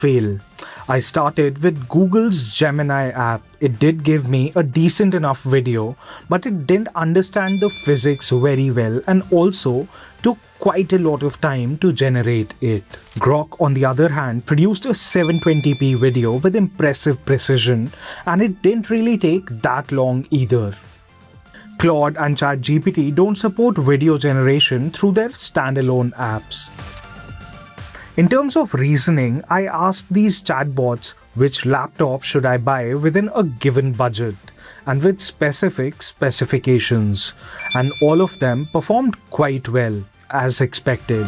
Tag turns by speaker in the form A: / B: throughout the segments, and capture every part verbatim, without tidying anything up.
A: fail. I started with Google's Gemini app. It did give me a decent enough video, but it didn't understand the physics very well and also took quite a lot of time to generate it. Grok, on the other hand, produced a seven twenty p video with impressive precision, and it didn't really take that long either. Claude and ChatGPT don't support video generation through their standalone apps. In terms of reasoning, I asked these chatbots which laptop should I buy within a given budget and with specific specifications, and all of them performed quite well, as expected.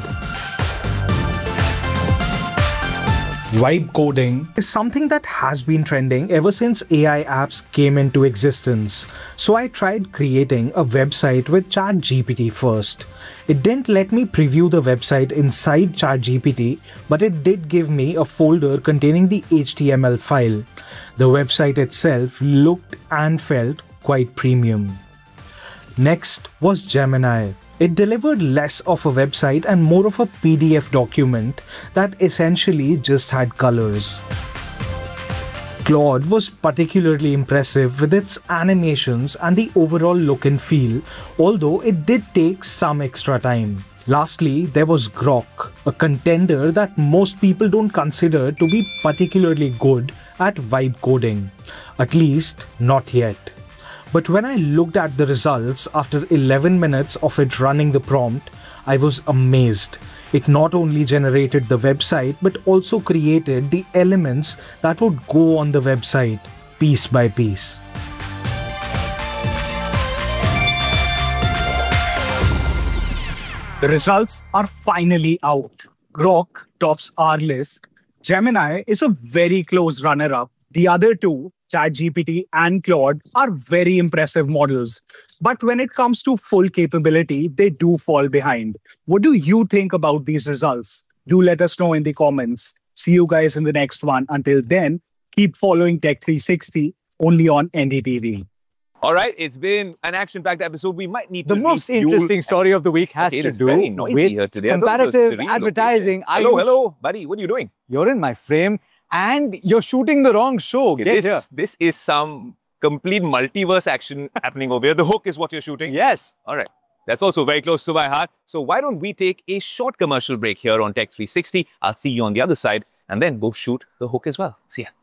A: Vibe coding is something that has been trending ever since A I apps came into existence, so I tried creating a website with ChatGPT first. It didn't let me preview the website inside ChatGPT, but it did give me a folder containing the H T M L file. The website itself looked and felt quite premium. Next was Gemini. It delivered less of a website and more of a P D F document that essentially just had colors. Claude was particularly impressive with its animations and the overall look and feel, although it did take some extra time. Lastly, there was Grok, a contender that most people don't consider to be particularly good at vibe coding, at least not yet. But when I looked at the results after eleven minutes of it running the prompt, I was amazed. It not only generated the website but also created the elements that would go on the website, piece by piece.
B: The results are finally out. Grok tops our list. Gemini is a very close runner-up. The other two, ChatGPT and Claude, are very impressive models. But when it comes to full capability, they do fall behind. What do you think about these results? Do let us know in the comments. See you guys in the next one. Until then, keep following Tech three sixty only on N D T V.
C: All right, it's been an action-packed episode. We might need
D: the
C: to
D: most
C: refuel.
D: interesting story of the week has
C: Okay,
D: to
C: it's
D: do
C: very noisy
D: with
C: here today.
D: comparative advertising.
C: Hello,
D: you...
C: hello, buddy. What are you doing?
D: You're in my frame and you're shooting the wrong show.
C: Okay,
D: Get
C: this,
D: here.
C: This is some complete multiverse action happening over here. The Hook is what you're shooting?
D: Yes.
C: All right. That's also very close to my heart. So why don't we take a short commercial break here on Tech three sixty? I'll see you on the other side and then go shoot The Hook as well. See ya.